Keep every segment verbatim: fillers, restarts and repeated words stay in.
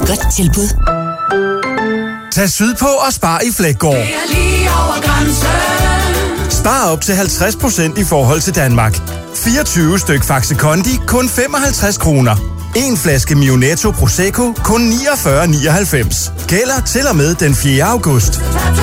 godt tilbud. Tag sydpå og spar i Fleggaard. Det er lige over grænsen. Spar op til halvtreds procent i forhold til Danmark. fireogtyve styk Faxe Kondi, kun femoghalvtreds kroner. En flaske Mio Netto Prosecco, kun niogfyrre nioghalvfems. Gælder til og med den fjerde august.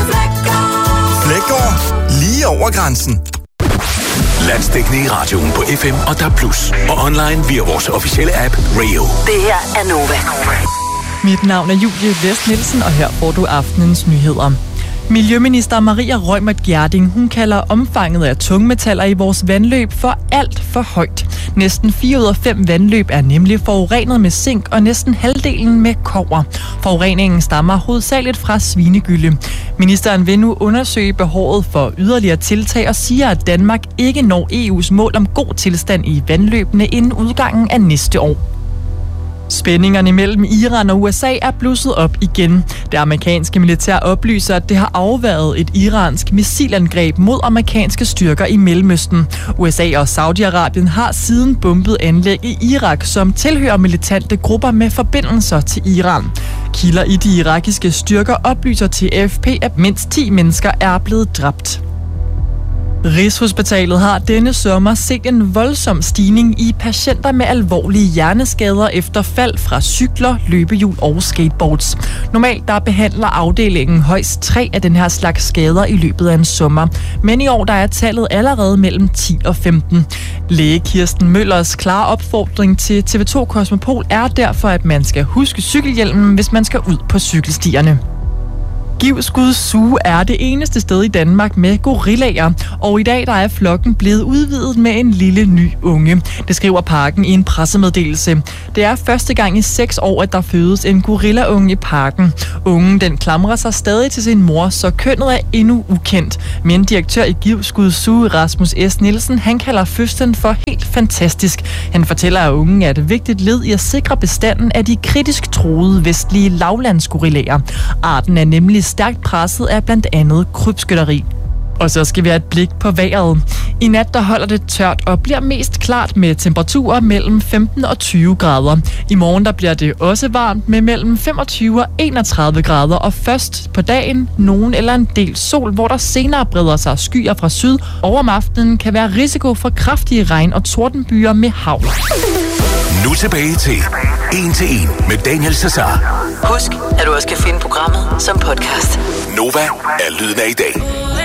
Fleggaard. Lige over grænsen. Landsdækkende i radioen på F M og D A B plus. Og online via vores officielle app Rio. Det her er Nova. Mit navn er Julie Vest Nielsen, og her får du aftenens nyheder. Miljøminister Maria Reumert Gjerding, hun kalder omfanget af tungmetaller i vores vandløb for alt for højt. Næsten fire ud af fem vandløb er nemlig forurenet med zink, og næsten halvdelen med kobber. Forureningen stammer hovedsageligt fra svinegylde. Ministeren vil nu undersøge behovet for yderligere tiltag og siger, at Danmark ikke når E U's mål om god tilstand i vandløbene inden udgangen af næste år. Spændingerne mellem Iran og U S A er blusset op igen. Det amerikanske militær oplyser, at det har afværget et iransk missilangreb mod amerikanske styrker i Mellemøsten. U S A og Saudi-Arabien har siden bombet anlæg i Irak, som tilhører militante grupper med forbindelser til Iran. Kilder i de irakiske styrker oplyser til A F P, at mindst ti mennesker er blevet dræbt. Rigshospitalet har denne sommer set en voldsom stigning i patienter med alvorlige hjerneskader efter fald fra cykler, løbehjul og skateboards. Normalt der behandler afdelingen højst tre af den her slags skader i løbet af en sommer. Men i år der er tallet allerede mellem ti og femten. Læge Kirsten Møllers klare opfordring til T V to Kosmopol er derfor, at man skal huske cykelhjelmen, hvis man skal ud på cykelstierne. Givskud Zoo er det eneste sted i Danmark med gorillaer, og i dag der er flokken blevet udvidet med en lille ny unge. Det skriver parken i en pressemeddelelse. Det er første gang i seks år, at der fødes en gorillaunge i parken. Ungen den klamrer sig stadig til sin mor, så kønnet er endnu ukendt. Men direktør i Givskud Zoo, Rasmus S. Nielsen, han kalder fødslen for helt fantastisk. Han fortæller, at ungen er et vigtigt led i at sikre bestanden af de kritisk truede vestlige lavlandsgorillaer. Arten er nemlig stærkt presset af blandt andet krybskytteri. Og så skal vi have et blik på vejret. I nat der holder det tørt og bliver mest klart med temperaturer mellem femten og tyve grader. I morgen der bliver det også varmt med mellem femogtyve og enogtredive grader. Og først på dagen nogen eller en del sol, hvor der senere breder sig skyer fra syd. Og om aftenen kan være risiko for kraftige regn- og tordenbyer med hagl. Nu tilbage til En til en med Daniel Cesar. Husk, at du også kan finde programmet som podcast. Nova er lyden af i dag.